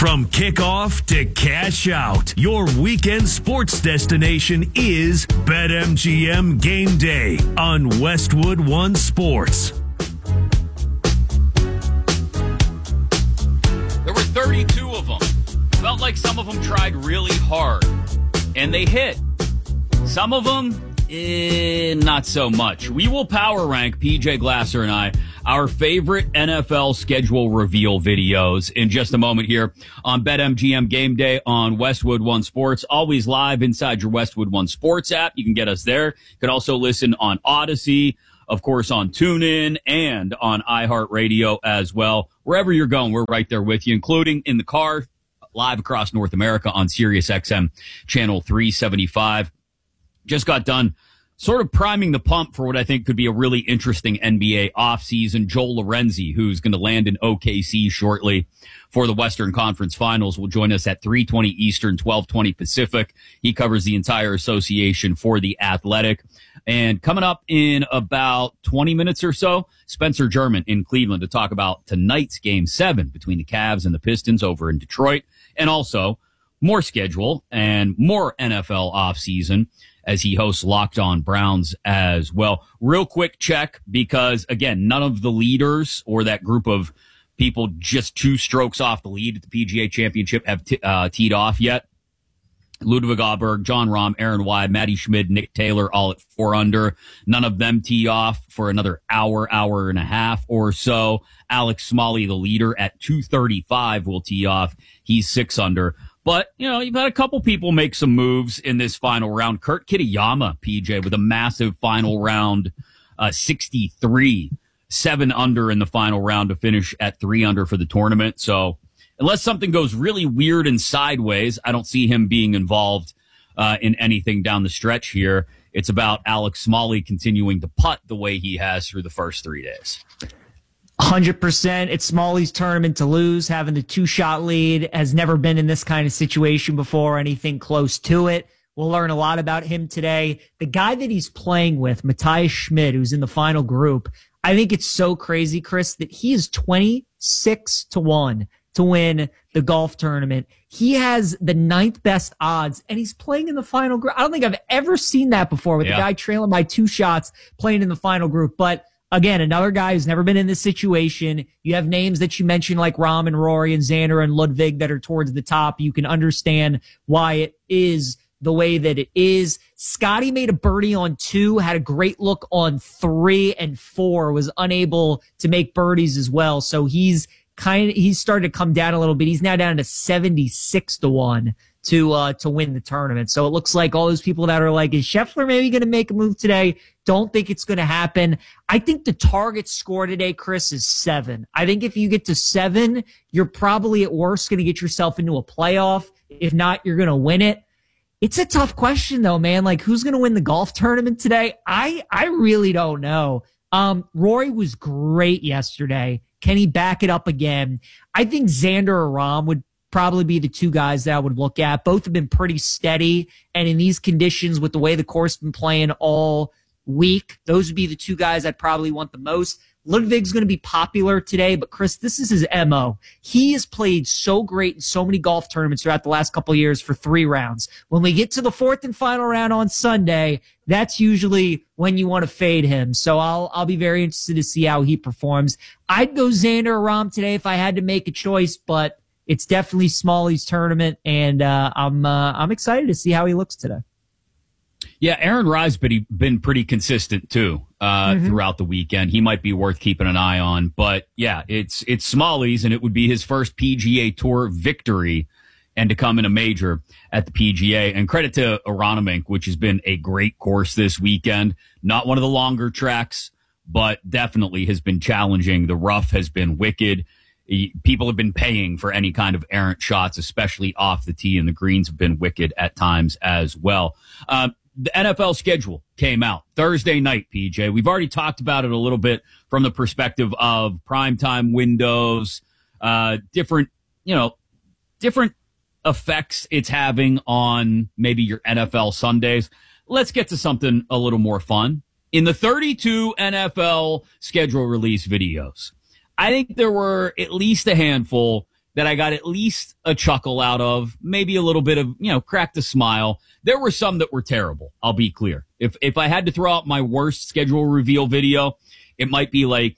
From kickoff to cash out, your weekend sports destination is BetMGM Game Day on Westwood One Sports. There were 32 of them. Felt like some of them tried really hard, and they hit. Some of them, not so much. We will power rank, PJ Glasser and I, our favorite NFL schedule reveal videos in just a moment here on BetMGM Game Day on Westwood One Sports. Always live inside your Westwood One Sports app. You can get us there. You can also listen on Odyssey, of course, on TuneIn and on iHeartRadio as well. Wherever you're going, we're right there with you, including in the car, live across North America on SiriusXM Channel 375. Just got done sort of priming the pump for what I think could be a really interesting NBA offseason. Joel Lorenzi, who's going to land in OKC shortly for the Western Conference Finals, will join us at 3:20 Eastern, 12:20 Pacific. He covers the entire association for The Athletic. And coming up in about 20 minutes or so, Spencer German in Cleveland to talk about tonight's Game 7 between the Cavs and the Pistons over in Detroit. And also more schedule and more NFL offseason as he hosts Locked On Browns as well. Real quick check, because, again, none of the leaders or that group of people just 2 strokes off the lead at the PGA Championship have teed off yet. Ludwig Aberg, John Rahm, Aaron Wide, Matty Schmid, Nick Taylor, all at 4 under. None of them tee off for another hour and a half or so. Alex Smalley, the leader, at 2:35 will tee off. He's 6 under. But, you know, you've had a couple people make some moves in this final round. Kurt Kitayama, PJ, with a massive final round 63, 7 under in the final round to finish at 3 under for the tournament. So unless something goes really weird and sideways, I don't see him being involved in anything down the stretch here. It's about Alex Smalley continuing to putt the way he has through the first 3 days. 100%. It's Smalley's tournament to lose. Having the 2-shot lead, has never been in this kind of situation before, anything close to it. We'll learn a lot about him today. The guy that he's playing with, Matthias Schmid, who's in the final group, I think it's so crazy, Chris, that he is 26-1 to win the golf tournament. He has the 9th best odds, and he's playing in the final group. I don't think I've ever seen that before, with the guy trailing by 2 shots playing in the final group. But again, another guy who's never been in this situation. You have names that you mentioned like Rahm and Rory and Xander and Ludwig that are towards the top. You can understand why it is the way that it is. Scotty made a birdie on 2, had a great look on 3 and 4, was unable to make birdies as well. So he's started to come down a little bit. He's now down to 76-1 to win the tournament. So it looks like all those people that are like, is Scheffler maybe going to make a move today? Don't think it's going to happen. I think the target score today, Chris, is 7. I think if you get to 7, you're probably at worst going to get yourself into a playoff. If not, you're going to win it. It's a tough question though, man. Like, who's going to win the golf tournament today? I really don't know. Rory was great yesterday. Can he back it up again? I think Xander or Rahm would probably be the 2 guys that I would look at. Both have been pretty steady. And in these conditions, with the way the course has been playing all week, those would be the 2 guys I'd probably want the most. Ludwig's going to be popular today, but Chris, this is his MO. He has played so great in so many golf tournaments throughout the last couple of years for 3 rounds. When we get to the 4th and final round on Sunday, that's usually when you want to fade him. So I'll be very interested to see how he performs. I'd go Xander or Rahm today if I had to make a choice, but it's definitely Smalley's tournament, and I'm excited to see how he looks today. Yeah, Aaron Rye's been pretty consistent too throughout the weekend. He might be worth keeping an eye on, but yeah, it's Smalley's, and it would be his first PGA Tour victory, and to come in a major at the PGA. And credit to Aronimink, which has been a great course this weekend. Not one of the longer tracks, but definitely has been challenging. The rough has been wicked. People have been paying for any kind of errant shots, especially off the tee, and the greens have been wicked at times as well. The NFL schedule came out Thursday night, PJ. We've already talked about it a little bit from the perspective of primetime windows, different effects it's having on maybe your NFL Sundays. Let's get to something a little more fun. In the 32 NFL schedule release videos, I think there were at least a handful that I got at least a chuckle out of, maybe a little bit of, cracked a smile. There were some that were terrible. I'll be clear. If I had to throw out my worst schedule reveal video, it might be like,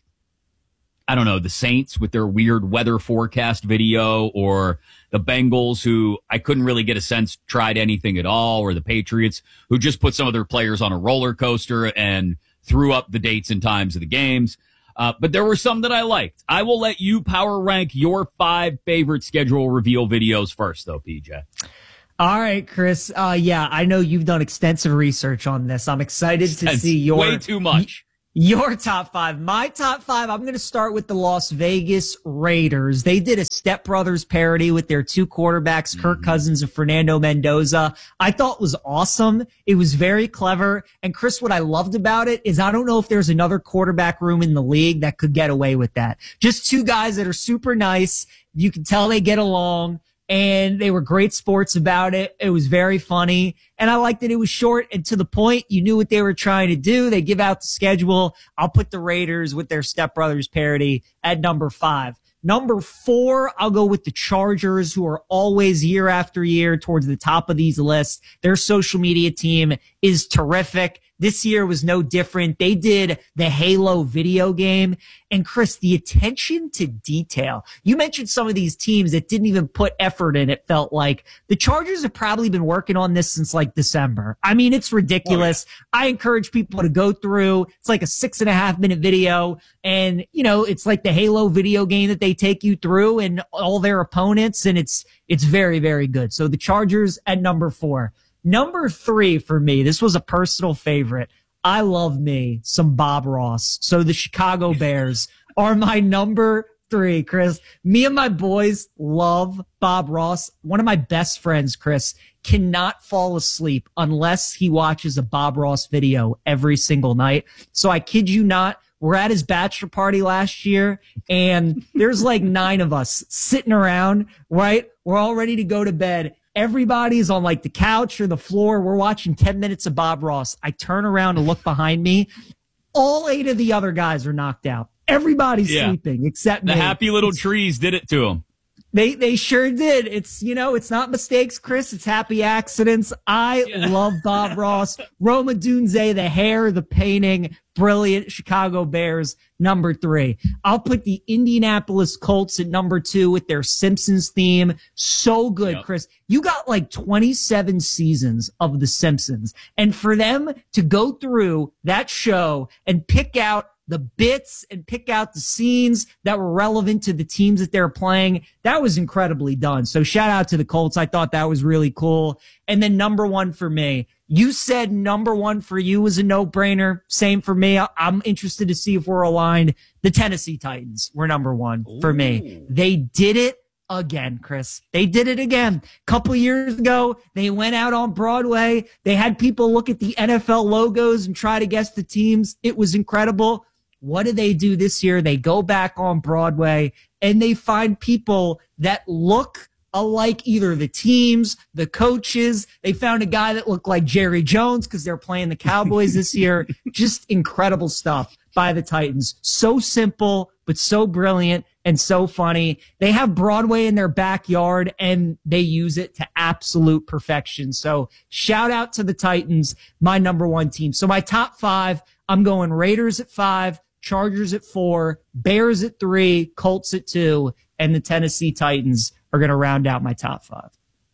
I don't know, the Saints with their weird weather forecast video, or the Bengals, who I couldn't really get a sense tried anything at all, or the Patriots, who just put some of their players on a roller coaster and threw up the dates and times of the games. But there were some that I liked. I will let you power rank your 5 favorite schedule reveal videos first, though, PJ. All right, Chris. Yeah, I know you've done extensive research on this. I'm excited to see your way too much. Your top 5. My top 5, I'm going to start with the Las Vegas Raiders. They did a Step Brothers parody with their 2 quarterbacks, Kirk Cousins and Fernando Mendoza. I thought it was awesome. It was very clever. And Chris, what I loved about it is I don't know if there's another quarterback room in the league that could get away with that. Just 2 guys that are super nice. You can tell they get along. And they were great sports about it. It was very funny. And I liked that it was short and to the point. You knew what they were trying to do. They give out the schedule. I'll put the Raiders with their Step Brothers parody at number 5. Number 4, I'll go with the Chargers, who are always year after year towards the top of these lists. Their social media team is terrific. This year was no different. They did the Halo video game. And Chris, the attention to detail. You mentioned some of these teams that didn't even put effort in, it felt like. The Chargers have probably been working on this since like December. I mean, it's ridiculous. Oh, yeah. I encourage people to go through. It's like a 6.5-minute video. And, it's like the Halo video game that they take you through and all their opponents. And it's very, very good. So the Chargers at number 4. Number 3 for me, this was a personal favorite. I love me some Bob Ross. So the Chicago Bears are my number 3, Chris. Me and my boys love Bob Ross. One of my best friends, Chris, cannot fall asleep unless he watches a Bob Ross video every single night. So I kid you not, we're at his bachelor party last year, and there's like 9 of us sitting around, right? We're all ready to go to bed. Everybody's on like the couch or the floor. We're watching 10 minutes of Bob Ross. I turn around and look behind me. All 8 of the other guys are knocked out. Everybody's sleeping except me. The happy little trees did it to him. They sure did. It's, it's not mistakes, Chris. It's happy accidents. I love Bob Ross. Roma Dunze, the hair, the painting, brilliant. Chicago Bears, number 3. I'll put the Indianapolis Colts at number 2 with their Simpsons theme. So good, Chris. You got like 27 seasons of The Simpsons. And for them to go through that show and pick out the bits and pick out the scenes that were relevant to the teams that they're playing, that was incredibly done. So shout out to the Colts. I thought that was really cool. And then number 1 for me, you said number 1 for you was a no-brainer. Same for me. I'm interested to see if we're aligned. The Tennessee Titans were number 1 for me. They did it again, Chris. They did it again. A couple years ago, they went out on Broadway. They had people look at the NFL logos and try to guess the teams. It was incredible. What do they do this year? They go back on Broadway and they find people that look alike, either the teams, the coaches. They found a guy that looked like Jerry Jones because they're playing the Cowboys this year. Just incredible stuff by the Titans. So simple, but so brilliant and so funny. They have Broadway in their backyard and they use it to absolute perfection. So shout out to the Titans, my number 1 team. So my top 5, I'm going Raiders at 5, Chargers at 4, Bears at 3, Colts at 2, and the Tennessee Titans are going to round out my top 5.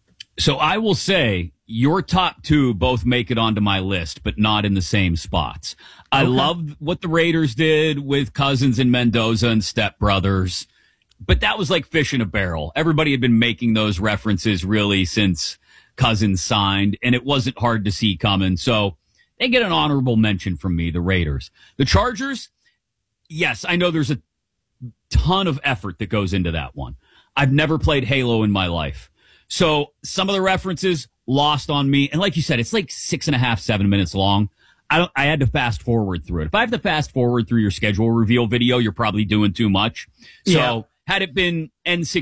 So I will say your top 2 both make it onto my list, but not in the same spots. I love what the Raiders did with Cousins and Mendoza and Step Brothers, but that was like fish in a barrel. Everybody had been making those references really since Cousins signed, and it wasn't hard to see coming. So they get an honorable mention from me, the Raiders. The Chargers, yes, I know there's a ton of effort that goes into that one. I've never played Halo in my life. So some of the references lost on me. And like you said, it's like 6.5, 7 minutes long. I had to fast forward through it. If I have to fast forward through your schedule reveal video, you're probably doing too much. So had it been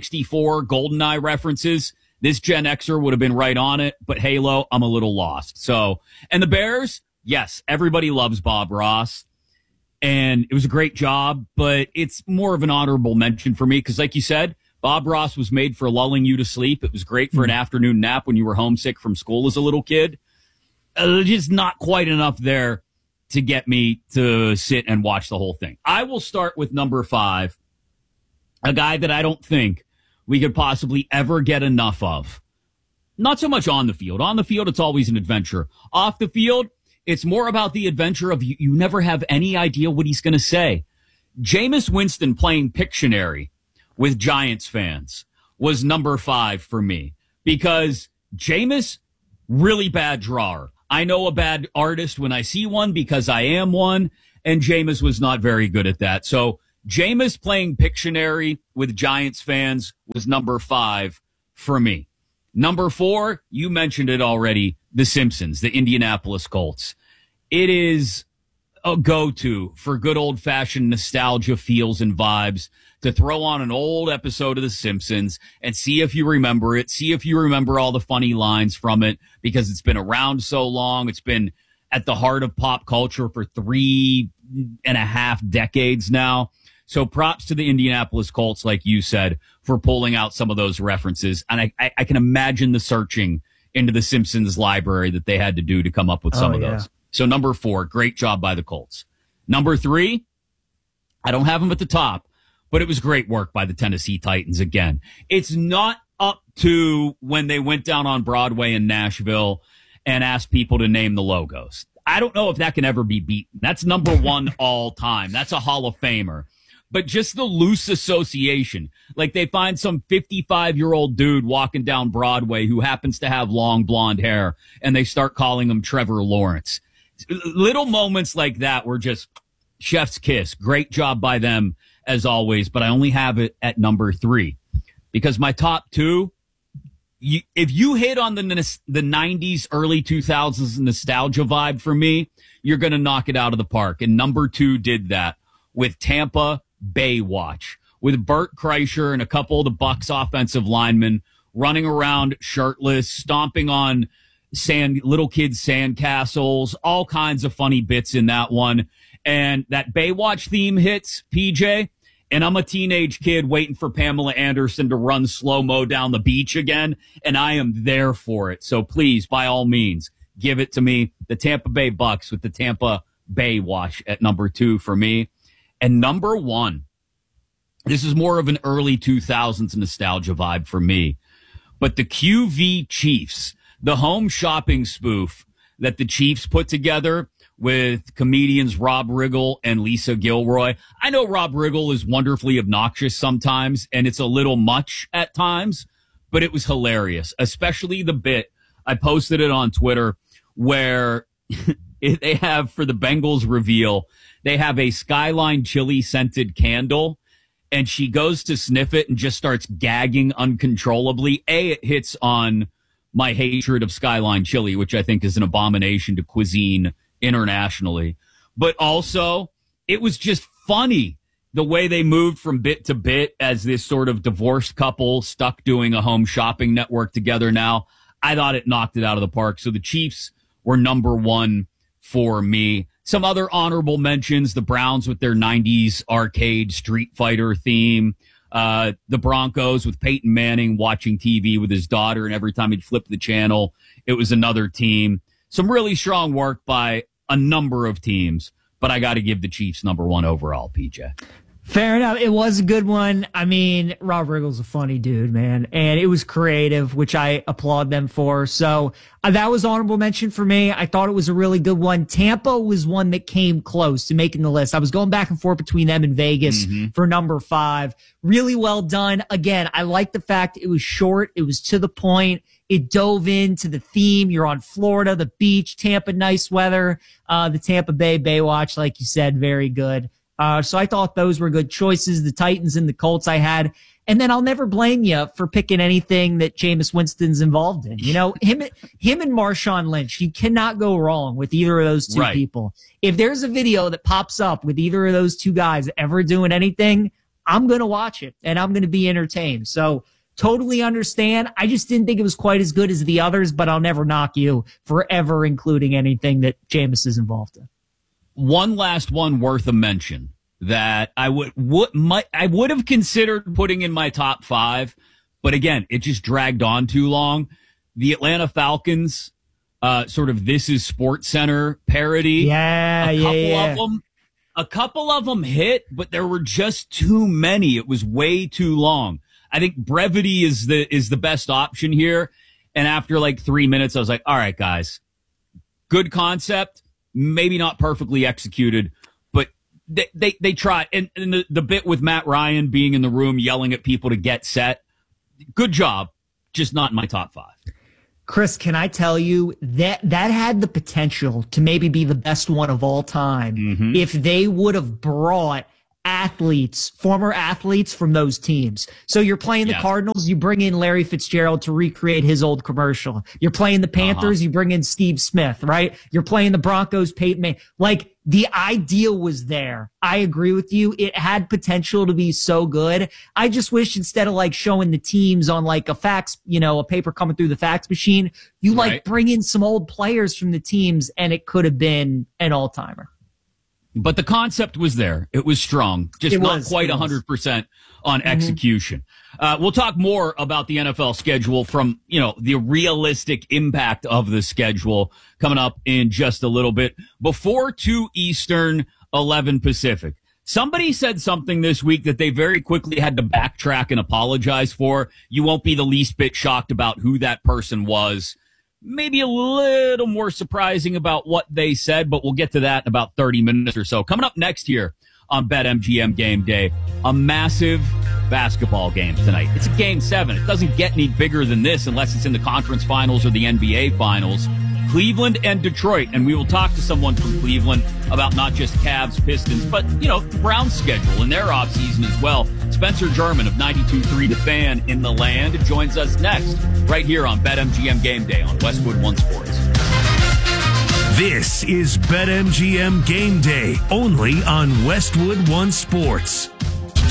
N64 GoldenEye references, this Gen Xer would have been right on it. But Halo, I'm a little lost. So, and the Bears, yes, everybody loves Bob Ross. And it was a great job, but it's more of an honorable mention for me because, like you said, Bob Ross was made for lulling you to sleep. It was great for an afternoon nap when you were homesick from school as a little kid. Just not quite enough there to get me to sit and watch the whole thing. I will start with number 5, a guy that I don't think we could possibly ever get enough of. Not so much on the field. On the field, it's always an adventure. Off the field, it's more about the adventure of you never have any idea what he's going to say. Jameis Winston playing Pictionary with Giants fans was number 5 for me because Jameis, really bad drawer. I know a bad artist when I see one because I am one, and Jameis was not very good at that. So Jameis playing Pictionary with Giants fans was number 5 for me. Number 4, you mentioned it already, The Simpsons, the Indianapolis Colts. It is a go-to for good old-fashioned nostalgia feels and vibes to throw on an old episode of The Simpsons and see if you remember it, see if you remember all the funny lines from it, because it's been around so long. It's been at the heart of pop culture for 3.5 decades now. So props to the Indianapolis Colts, like you said, for pulling out some of those references. And I can imagine the searching into the Simpsons library that they had to do to come up with some of those. So number 4, great job by the Colts. Number 3, I don't have them at the top, but it was great work by the Tennessee Titans again. It's not up to when they went down on Broadway in Nashville and asked people to name the logos. I don't know if that can ever be beaten. That's number 1 all time. That's a Hall of Famer. But just the loose association, like they find some 55-year-old dude walking down Broadway who happens to have long blonde hair, and they start calling him Trevor Lawrence. Little moments like that were just chef's kiss. Great job by them, as always, but I only have it at number 3 because my top 2, if you hit on the 90s, early 2000s nostalgia vibe for me, you're going to knock it out of the park. And number 2 did that with Tampa Baywatch, with Bert Kreischer and a couple of the Bucs offensive linemen running around shirtless, stomping on little kids' sandcastles, all kinds of funny bits in that one. And that Baywatch theme hits, PJ, and I'm a teenage kid waiting for Pamela Anderson to run slow-mo down the beach again, and I am there for it. So please, by all means, give it to me. The Tampa Bay Bucs with the Tampa Baywatch at number 2 for me. And number 1, this is more of an early 2000s nostalgia vibe for me, but the QV Chiefs, the home shopping spoof that the Chiefs put together with comedians Rob Riggle and Lisa Gilroy. I know Rob Riggle is wonderfully obnoxious sometimes, and it's a little much at times, but it was hilarious, especially the bit. I posted it on Twitter where they have, for the Bengals reveal, they have a Skyline chili scented candle, and she goes to sniff it and just starts gagging uncontrollably. It hits on my hatred of Skyline chili, which I think is an abomination to cuisine internationally. But also, it was just funny the way they moved from bit to bit as this sort of divorced couple stuck doing a home shopping network together now. I thought it knocked it out of the park. So the Chiefs were number 1 for me. Some other honorable mentions, the Browns with their 90s arcade Street Fighter theme. The Broncos with Peyton Manning watching TV with his daughter, and every time he'd flip the channel, it was another team. Some really strong work by a number of teams, but I got to give the Chiefs number 1 overall, PJ. Fair enough. It was a good one. I mean, Rob Riggle's a funny dude, man. And it was creative, which I applaud them for. So that was honorable mention for me. I thought it was a really good one. Tampa was one that came close to making the list. I was going back and forth between them and Vegas for number 5. Really well done. Again, I like the fact it was short. It was to the point. It dove into the theme. You're on Florida, the beach, Tampa, nice weather. The Tampa Bay Baywatch, like you said, very good. So I thought those were good choices. The Titans and the Colts I had. And then I'll never blame you for picking anything that Jameis Winston's involved in. You know, him and Marshawn Lynch, you cannot go wrong with either of those two people. If there's a video that pops up with either of those two guys ever doing anything, I'm going to watch it and I'm going to be entertained. So totally understand. I just didn't think it was quite as good as the others, but I'll never knock you for ever including anything that Jameis is involved in. One last one worth a mention. that I would have considered putting in my top 5, but again, it just dragged on too long. The Atlanta Falcons, sort of This Is Sports Center parody. A couple of them hit, but there were just too many. It was way too long. I think brevity is the best option here. And after like 3 minutes, I was like, all right, guys, good concept, maybe not perfectly executed, but they tried. And the bit with Matt Ryan being in the room yelling at people to get set, good job, just not in my top 5. Chris, can I tell you that had the potential to maybe be the best one of all time if they would have brought former athletes from those teams. So you're playing the Cardinals, you bring in Larry Fitzgerald to recreate his old commercial. You're playing the Panthers, you bring in Steve Smith, right? You're playing the Broncos, Peyton Manning. Like, the ideal was there. I agree with you. It had potential to be so good. I just wish instead of like showing the teams on like a fax, a paper coming through the fax machine, you like bring in some old players from the teams and it could have been an all-timer. But the concept was there. It was strong. Just not quite 100% on execution. We'll talk more about the NFL schedule from, the realistic impact of the schedule coming up in just a little bit. Before 2 Eastern, 11 Pacific. Somebody said something this week that they very quickly had to backtrack and apologize for. You won't be the least bit shocked about who that person was. Maybe a little more surprising about what they said, but we'll get to that in about 30 minutes or so. Coming up next here on BetMGM Game Day, a massive basketball game tonight. It's a Game 7. It doesn't get any bigger than this unless it's in the conference finals or the NBA finals. Cleveland and Detroit, and we will talk to someone from Cleveland about not just Cavs, Pistons, but, the Browns schedule and their offseason as well. Spencer German of 92.3 The Fan in the land joins us next, right here on BetMGM Game Day on Westwood One Sports. This is BetMGM Game Day, only on Westwood One Sports.